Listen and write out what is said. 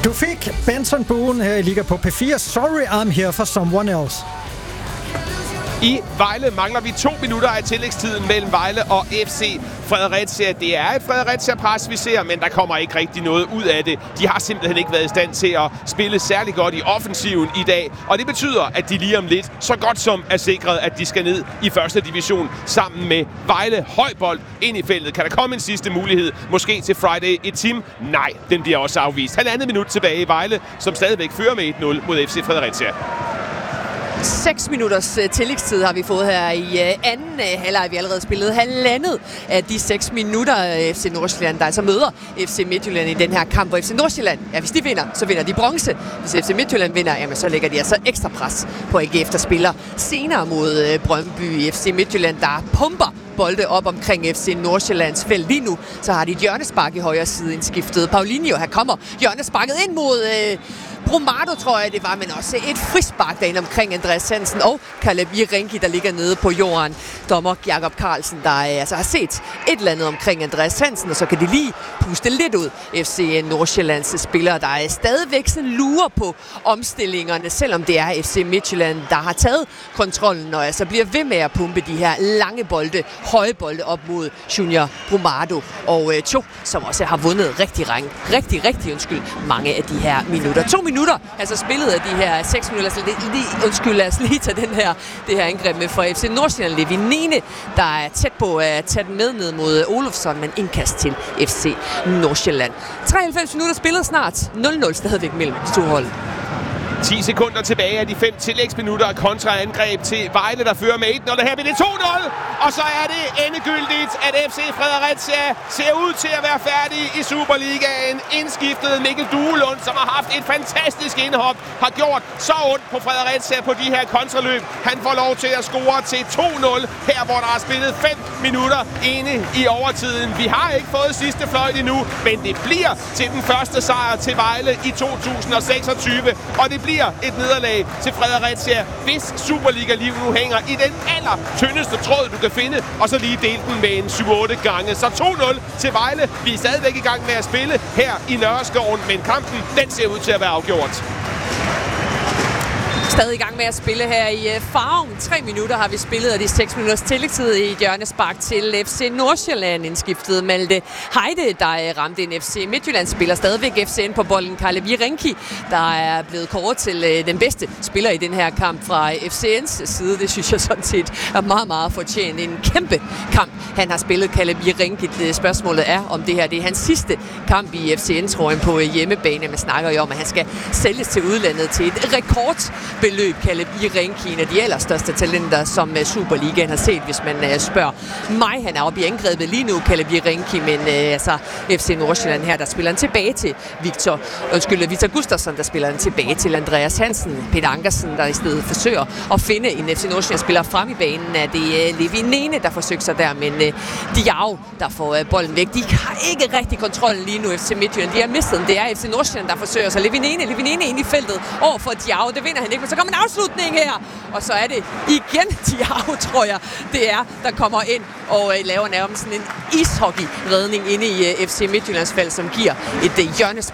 Du fik Benson Boone her i Liga på P4. Sorry, I'm here for someone else. I Vejle mangler vi 2 minutter af tillægstiden mellem Vejle og FC Fredericia. Det er et Fredericia-pres, vi ser, men der kommer ikke rigtig noget ud af det. De har simpelthen ikke været i stand til at spille særlig godt i offensiven i dag, og det betyder, at de lige om lidt så godt som er sikret, at de skal ned i første division sammen med Vejle. Højbold ind i feltet. Kan der komme en sidste mulighed? Måske til Friday et team? Nej, den bliver også afvist. 1,5 minut tilbage i Vejle, som stadigvæk fører med 1-0 mod FC Fredericia. 6 minutters tillægstid har vi fået her i anden halvleg. Vi har allerede spillet halvandet af de 6 minutter. FC Nordsjælland, der altså møder FC Midtjylland i den her kamp. Og FC Nordsjælland, ja, hvis de vinder, så vinder de bronze. Hvis FC Midtjylland vinder, jamen, så lægger de altså ekstra pres på AGF, der spiller senere mod Brøndby. FC Midtjylland, der pumper bolde op omkring FC Nordsjællands felt. Lige nu, så har de et hjørnespark i højre side indskiftet. Paulinho, her kommer hjørnesparket ind mod Brumado, tror jeg det var, men også et frispark derinde omkring Andreas Hansen og Caleb Jirenki, der ligger nede på jorden. Dommer Jakob Carlsen, der altså har set et eller andet omkring Andreas Hansen, og så kan de lige puste lidt ud. FC Nordsjællands spillere, der er stadigvæk sådan lurer på omstillingerne, selvom det er FC Midtjylland, der har taget kontrollen og altså bliver ved med at pumpe de her lange bolde, høje bolde op mod Junior Brumado og Cho, som også har vundet rigtig mange af de her minutter. 2 minutter, altså spillet af de her 6 minutter. Lad os lige tage det her angreb med fra FC Nordsjælland. Levi Nene, der er tæt på at tage den med ned mod Olofsson, men indkast til FC Nordsjælland. 93 minutter spillet snart. 0-0 stadigvæk mellem de to hold. 10 sekunder tilbage af de 5 tillægsminutter. Kontraangreb til Vejle, der fører med 1-0. Og her bliver det 2-0. Og så er det endegyldigt, at FC Fredericia ser ud til at være færdig i Superligaen. Indskiftet Mikkel Duelund, som har haft et fantastisk indhop, har gjort så ondt på Fredericia på de her kontraløb. Han får lov til at score til 2-0, her hvor der er spillet 5 minutter inde i overtiden. Vi har ikke fået sidste fløjt endnu, men det bliver til den første sejr til Vejle i 2026. Og det bliver et nederlag til Fredericia, hvis Superliga-liv nu hænger i den aller tyndeste tråd, du kan finde, og så lige dele den med en 7-8 gange. Så 2-0 til Vejle. Vi er stadigvæk i gang med at spille her i Nørreskoven, men kampen, den ser ud til at være afgjort. Stadig i gang med at spille her i Farum. 3 minutter har vi spillet af de 6 minutters tillægstid i hjørnespark til FC Nordsjælland. Indskiftet Malte Heide, der ramte en FC Midtjylland-spiller. Stadigvæk FCN på bolden. Caleb Jirenki, der er blevet kåret til den bedste spiller i den her kamp fra FCN's side. Det synes jeg sådan set er meget fortjent. En kæmpe kamp, han har spillet, Caleb Jirenki. Spørgsmålet er, om det her det er hans sidste kamp i FCN-trøjen på hjemmebane. Man snakker jo om, at han skal sælges til udlandet til et rekordbeløb. Caleb Jirenki, en af de allerstørste talenter, som Superligaen har set, hvis man spørger mig. Han er oppe i angrebet lige nu, Caleb Jirenki, men altså FC Nordsjælland her, der spiller han tilbage til Victor Gustafsson, der spiller han tilbage til Andreas Hansen. Peter Ankersen, der i stedet forsøger at finde en FC Nordsjælland-spiller frem i banen. Er det Levi Nene, der forsøger sig der, men Diao, der får bolden væk. De har ikke rigtig kontrollen lige nu, FC Midtjylland. De har mistet den. Det er FC Nordsjælland, der forsøger sig. Levi Nene ind i feltet over for Diao. Det vinder han ikke, men så kommer en afslutning her. Og så er det igen Diao, tror jeg, det er, der kommer ind og laver nærmest sådan en ishockey-redning inde i FC Midtjyllands felt, som giver et hjørnespark